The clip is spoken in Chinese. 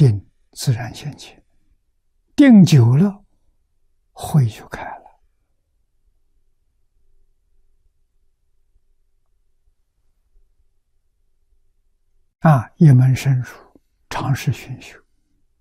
定自然现前，定久了，慧就开了。一门深入，常识熏修，